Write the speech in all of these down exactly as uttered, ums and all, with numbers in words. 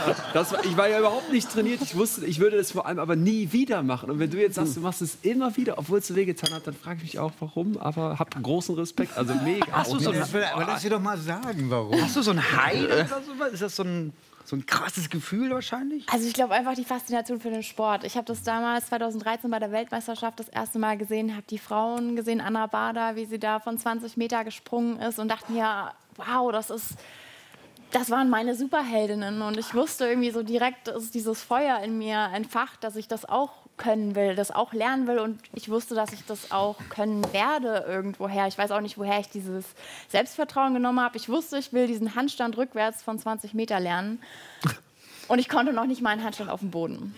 Das war, ich war ja überhaupt nicht trainiert. Ich wusste, ich würde das vor allem aber nie wieder machen. Und wenn du jetzt sagst, du machst es immer wieder, obwohl es so wehgetan hat, dann frage ich mich auch, warum. Aber hab großen Respekt. Also mega. Hast du so ein, Aber lass dir doch mal sagen, warum. hast du so ein High oder sowas? Ist das so ein, so ein krasses Gefühl wahrscheinlich? Also ich glaube einfach die Faszination für den Sport. Ich habe das damals zweitausenddreizehn bei der Weltmeisterschaft das erste Mal gesehen, habe die Frauen gesehen, Anna Bader, wie sie da von zwanzig Meter gesprungen ist und dachte mir, wow, das ist... Das waren meine Superheldinnen und ich wusste irgendwie so direkt, ist dieses Feuer in mir entfacht, dass ich das auch können will, das auch lernen will und ich wusste, dass ich das auch können werde irgendwoher. Ich weiß auch nicht, woher ich dieses Selbstvertrauen genommen habe. Ich wusste, ich will diesen Handstand rückwärts von zwanzig Meter lernen und ich konnte noch nicht mal einen Handstand auf dem Boden.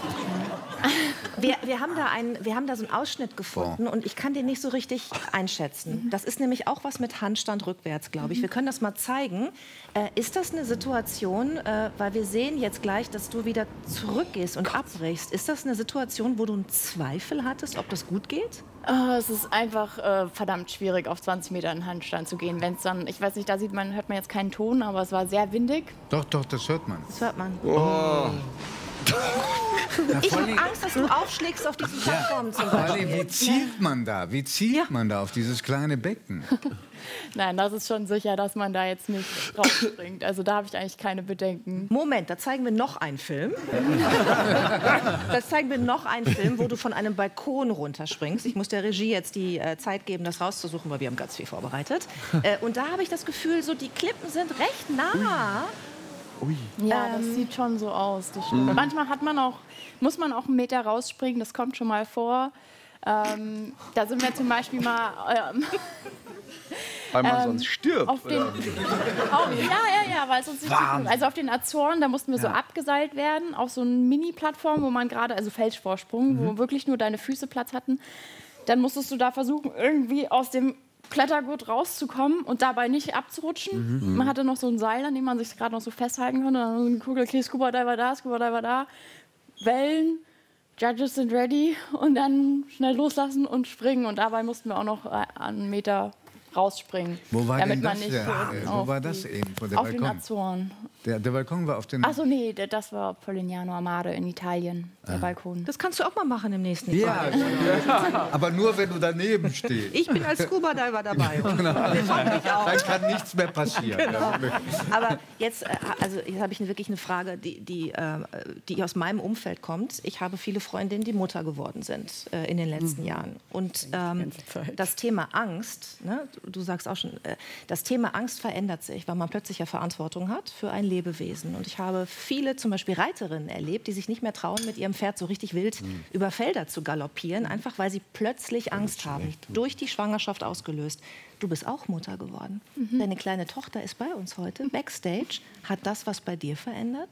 Wir, wir, haben da einen, wir haben da so einen Ausschnitt gefunden und ich kann den nicht so richtig einschätzen. Das ist nämlich auch was mit Handstand rückwärts, glaube ich. Wir können das mal zeigen. Äh, ist das eine Situation, äh, weil wir sehen jetzt gleich, dass du wieder zurückgehst und abbrichst. Ist das eine Situation, wo du einen Zweifel hattest, ob das gut geht? Oh, es ist einfach äh, verdammt schwierig, auf zwanzig Meter in Handstand zu gehen. Wenn's dann, ich weiß nicht, da sieht man, hört man jetzt keinen Ton, aber es war sehr windig. Doch, doch, das hört man. Das hört man. Oh. Ich habe Angst, dass du aufschlägst auf diesen Plattformen zum Beispiel. Wie zielt man da? Wie zielt Ja. man da auf dieses kleine Becken? Nein, das ist schon sicher, dass man da jetzt nicht rausspringt. Also da habe ich eigentlich keine Bedenken. Moment, da zeigen wir noch einen Film. Da zeigen wir noch einen Film, wo du von einem Balkon runterspringst. Ich muss der Regie jetzt die äh, Zeit geben, das rauszusuchen, weil wir haben ganz viel vorbereitet. Äh, und da habe ich das Gefühl, so die Klippen sind recht nah. Ui. Ja, das Ähm. sieht schon so aus. Das stimmt. Manchmal hat man auch, muss man auch einen Meter rausspringen, das kommt schon mal vor. Ähm, da sind wir zum Beispiel mal... Ähm, Weil man Ähm, sonst stirbt. auf den, oder? auf, ja, ja, ja, weil es uns nicht so gut. Also auf den Azoren, da mussten wir so abgeseilt werden, auf so eine Mini-Plattform, wo man gerade, also Felsvorsprung, wo wirklich nur deine Füße Platz hatten. Dann musstest du da versuchen, irgendwie aus dem Klettergurt rauszukommen und dabei nicht abzurutschen. Mhm. Man hatte noch so ein Seil, an dem man sich gerade noch so festhalten konnte. Dann haben wir geguckt, okay, Scuba Diver da, Scuba Diver da. Wellen, Judges sind ready und dann schnell loslassen und springen. Und dabei mussten wir auch noch äh, einen Meter rausspringen. Wo war damit denn man das? nicht denn? so Äh, auf Wo war die- das eben? Wo der Auf den Balkon? Azoren. Der, der Balkon war auf den... Achso, nee, d- das war Polignano Amade in Italien, der Balkon. Das kannst du auch mal machen im nächsten Ja, Fall. aber nur, wenn du daneben stehst. Ich bin als Scuba Diver dabei. Und Genau. wir fangen mich auch. Dann kann nichts mehr passieren. Aber jetzt, äh, also jetzt habe ich wirklich eine Frage, die, die, äh, die aus meinem Umfeld kommt. Ich habe viele Freundinnen, die Mutter geworden sind äh, in den letzten Jahren. Und ähm, das Thema Angst, ne, du, du sagst auch schon, äh, das Thema Angst verändert sich, weil man plötzlich ja Verantwortung hat für ein Lebewesen. Und ich habe viele, zum Beispiel Reiterinnen erlebt, die sich nicht mehr trauen, mit ihrem Pferd so richtig wild mhm. über Felder zu galoppieren, einfach weil sie plötzlich Angst haben, durch die Schwangerschaft ausgelöst. Du bist auch Mutter geworden. Mhm. Deine kleine Tochter ist bei uns heute, Backstage. Hat das was bei dir verändert?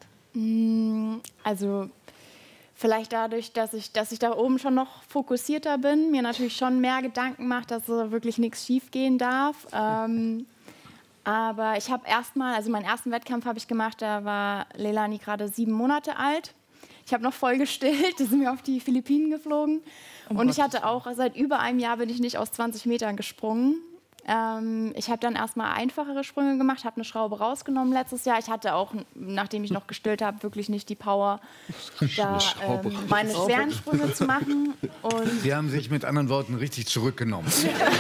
Also vielleicht dadurch, dass ich, dass ich da oben schon noch fokussierter bin, mir natürlich schon mehr Gedanken macht, dass so wirklich nichts schief gehen darf. Ähm, aber ich habe erstmal, also meinen ersten Wettkampf habe ich gemacht, da war Leilani gerade sieben Monate alt. Ich habe noch voll gestillt, da sind wir auf die Philippinen geflogen. Um Und ich hatte auch, seit über einem Jahr bin ich nicht aus zwanzig Metern gesprungen. Ähm, ich habe dann erstmal einfachere Sprünge gemacht, habe eine Schraube rausgenommen letztes Jahr. Ich hatte auch, nachdem ich noch gestillt habe, wirklich nicht die Power, da ähm, meine schweren Sprünge zu machen. Und Sie haben sich mit anderen Worten richtig zurückgenommen.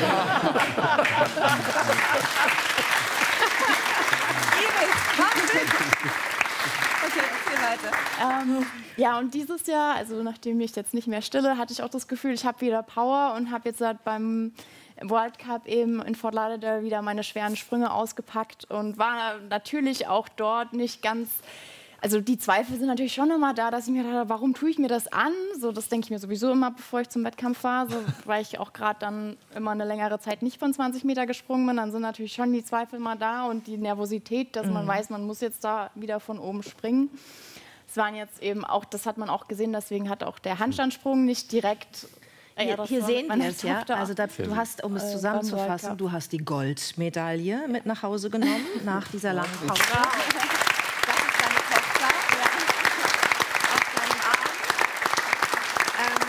Ähm, ja, und dieses Jahr, also nachdem ich jetzt nicht mehr stille, hatte ich auch das Gefühl, ich habe wieder Power und habe jetzt halt beim World Cup eben in Fort Lauderdale wieder meine schweren Sprünge ausgepackt und war natürlich auch dort nicht ganz... Also die Zweifel sind natürlich schon immer da, dass ich mir dachte, warum tue ich mir das an? So, das denke ich mir sowieso immer, bevor ich zum Wettkampf fahre, so, weil ich auch gerade dann immer eine längere Zeit nicht von zwanzig Meter gesprungen bin. Dann sind natürlich schon die Zweifel mal da und die Nervosität, dass man weiß, man muss jetzt da wieder von oben springen. Es waren jetzt eben auch, das hat man auch gesehen, deswegen hat auch der Handstandsprung nicht direkt... Ja, Hier, das hier war sehen meine wir es, ja. Tochter. Also da, du hast, um es Äh, zusammenzufassen, beim World Cup. du hast die Goldmedaille mit nach Hause genommen nach dieser langen Pause. Das ist deine Tochter. Auf deinem Arm.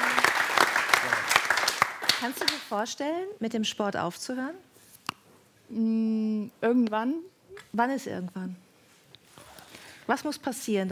Ähm, kannst du dir vorstellen, mit dem Sport aufzuhören? Mm, irgendwann. Wann ist irgendwann? Was muss passieren?